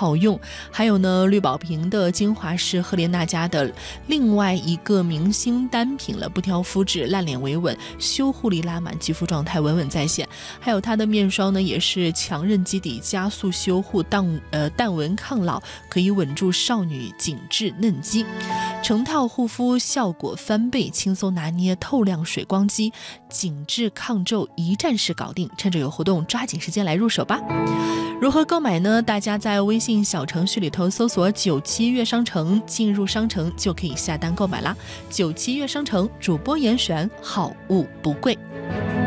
好用。还有呢，绿宝瓶的精华是赫莲娜家的另外一个明星单品了，不挑肤质，烂脸维稳，修护力拉满，肌肤状态稳稳在线。还有它的面霜呢，也是强韧基底，加速修护，淡纹抗老，可以稳住少女紧致嫩肌。成套护肤效果翻倍，轻松拿捏透亮水光肌，紧致抗皱，一站式搞定。趁着有活动，抓紧时间来入手吧。如何购买呢？大家在微信小程序里头搜索97月商城，进入商城就可以下单购买啦。97月商城，主播严选，好物不贵。